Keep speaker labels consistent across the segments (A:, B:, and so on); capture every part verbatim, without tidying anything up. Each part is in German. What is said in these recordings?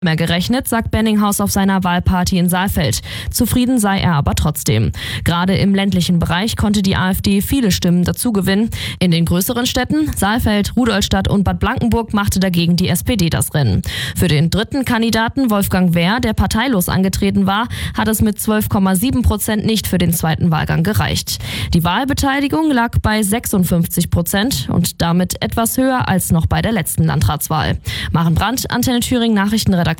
A: Mehr gerechnet, sagt Benninghaus auf seiner Wahlparty in Saalfeld. Zufrieden sei er aber trotzdem. Gerade im ländlichen Bereich konnte die AfD viele Stimmen dazugewinnen. In den größeren Städten, Saalfeld, Rudolstadt und Bad Blankenburg, machte dagegen die S P D das Rennen. Für den dritten Kandidaten, Wolfgang Wehr, der parteilos angetreten war, hat es mit zwölf Komma sieben Prozent nicht für den zweiten Wahlgang gereicht. Die Wahlbeteiligung lag bei sechsundfünfzig Prozent und damit etwas höher als noch bei der letzten Landratswahl. Maren Brandt, Antenne Thüringen Nachrichtenredaktion.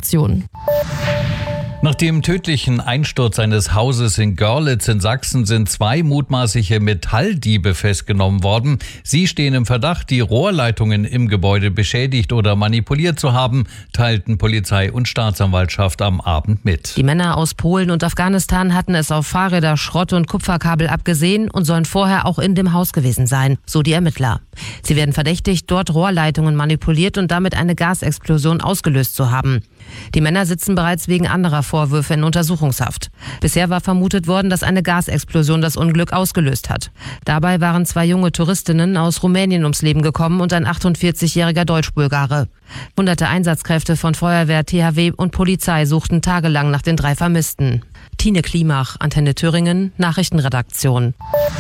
B: Nach dem tödlichen Einsturz eines Hauses in Görlitz in Sachsen sind zwei mutmaßliche Metalldiebe festgenommen worden. Sie stehen im Verdacht, die Rohrleitungen im Gebäude beschädigt oder manipuliert zu haben, teilten Polizei und Staatsanwaltschaft am Abend mit.
C: Die Männer aus Polen und Afghanistan hatten es auf Fahrräder, Schrott- und Kupferkabel abgesehen und sollen vorher auch in dem Haus gewesen sein, so die Ermittler. Sie werden verdächtigt, dort Rohrleitungen manipuliert und damit eine Gasexplosion ausgelöst zu haben. Die Männer sitzen bereits wegen anderer Vorwürfe in Untersuchungshaft. Bisher war vermutet worden, dass eine Gasexplosion das Unglück ausgelöst hat. Dabei waren zwei junge Touristinnen aus Rumänien ums Leben gekommen und ein achtundvierzigjähriger Deutsch-Bulgare. Hunderte Einsatzkräfte von Feuerwehr, T H W und Polizei suchten tagelang nach den drei Vermissten. Tine Klimach, Antenne Thüringen, Nachrichtenredaktion.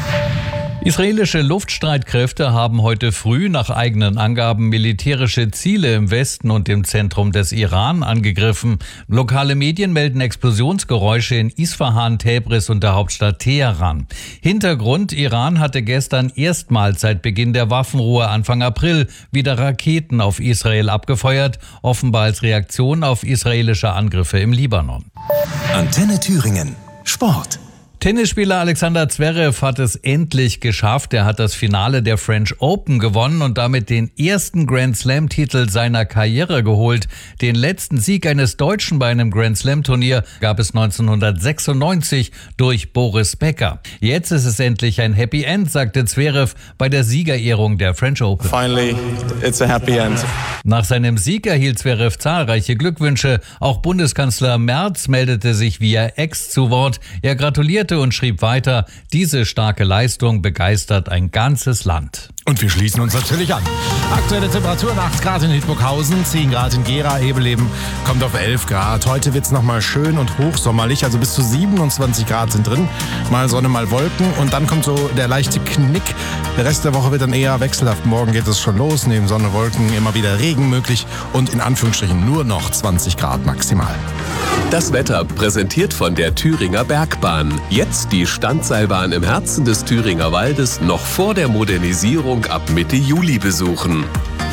B: Israelische Luftstreitkräfte haben heute früh nach eigenen Angaben militärische Ziele im Westen und im Zentrum des Iran angegriffen. Lokale Medien melden Explosionsgeräusche in Isfahan, Täbris und der Hauptstadt Teheran. Hintergrund: Iran hatte gestern erstmals seit Beginn der Waffenruhe Anfang April wieder Raketen auf Israel abgefeuert, offenbar als Reaktion auf israelische Angriffe im Libanon.
D: Antenne Thüringen. Sport.
B: Tennisspieler Alexander Zverev hat es endlich geschafft. Er hat das Finale der French Open gewonnen und damit den ersten Grand-Slam-Titel seiner Karriere geholt. Den letzten Sieg eines Deutschen bei einem Grand-Slam-Turnier gab es neunzehnhundertsechsundneunzig durch Boris Becker. Jetzt ist es endlich ein Happy End, sagte Zverev bei der Siegerehrung der French Open.
E: Finally, it's a happy end.
B: Nach seinem Sieg erhielt Zverev zahlreiche Glückwünsche. Auch Bundeskanzler Merz meldete sich via Ex zu Wort. Er gratulierte und schrieb weiter: Diese starke Leistung begeistert ein ganzes Land.
F: Und wir schließen uns natürlich an. Aktuelle Temperatur: acht Grad in Hildburghausen, zehn Grad in Gera, Ebeleben kommt auf elf Grad. Heute wird's nochmal schön und hochsommerlich, also bis zu siebenundzwanzig Grad sind drin. Mal Sonne, mal Wolken und dann kommt so der leichte Knick. Der Rest der Woche wird dann eher wechselhaft. Morgen geht es schon los, neben Sonne, Wolken immer wieder Regen möglich und in Anführungsstrichen nur noch zwanzig Grad maximal.
G: Das Wetter präsentiert von der Thüringer Bergbahn. Jetzt die Standseilbahn im Herzen des Thüringer Waldes noch vor der Modernisierung ab Mitte Juli besuchen.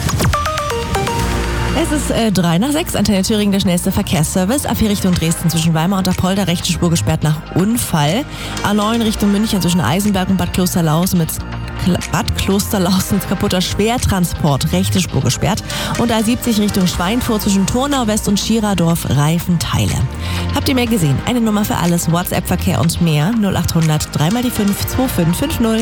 H: Es ist äh, drei nach sechs, Antenne Thüringen, der schnellste Verkehrsservice. A vier Richtung Dresden zwischen Weimar und Apolda, rechte Spur gesperrt nach Unfall. A neun Richtung München zwischen Eisenberg und Bad Klosterlausen mit Bad Klosterlausen mit kaputter Schwertransport, rechte Spur gesperrt. Und A siebzig Richtung Schweinfurt zwischen Turnau West und Schiradorf, Reifenteile. Habt ihr mehr gesehen? Eine Nummer für alles, WhatsApp-Verkehr und mehr, null achthundert drei mal die fünf zwei fünf fünf null.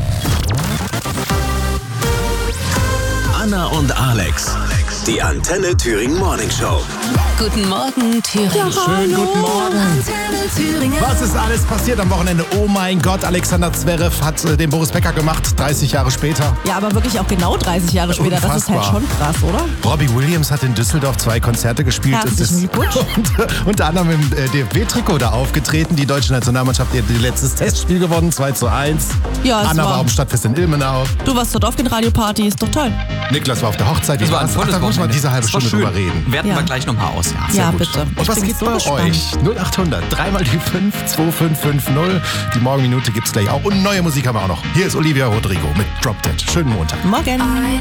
D: Anna und Alex. Die Antenne Thüringen Morning Show.
C: Guten Morgen, Thüringen.
H: Ja,
F: Schönen guten Morgen.
H: Antenne Thüringen.
F: Was ist alles passiert am Wochenende? Oh mein Gott, Alexander Zverev hat äh, den Boris Becker gemacht, dreißig Jahre später.
H: Ja, aber wirklich auch genau dreißig Jahre später.
F: Unfassbar.
H: Das ist halt schon krass, oder?
F: Robbie Williams hat in Düsseldorf zwei Konzerte gespielt.
H: Herzlichen Glückwunsch.
F: Und, unter anderem im äh, D F B-Trikot da aufgetreten. Die deutsche Nationalmannschaft hat ihr letztes Testspiel gewonnen, zwei zu eins.
H: Ja, es
F: Anna
H: war-
F: war auf dem Stadtfest in Ilmenau.
H: Du warst dort auf den Radioparty, ist doch toll.
F: Niklas war auf der Hochzeit.
I: Das war ein
F: Ach,
I: volles
F: da muss man
I: Wochenende.
F: diese halbe
I: Das war
F: Stunde
I: schön.
F: drüber reden.
I: Werten
H: Ja.
I: wir gleich nochmal aus. Ja,
H: Ja,
F: gut.
H: bitte.
F: Und
H: Ich
F: was
H: bin
F: geht
H: so
F: bei
H: gespannt.
F: euch? null achthundert drei mal die fünf zwei fünf fünf null. Die Morgenminute gibt's gleich auch. Und neue Musik haben wir auch noch. Hier ist Olivia Rodrigo mit Drop Dead. Schönen Montag.
H: Morgen.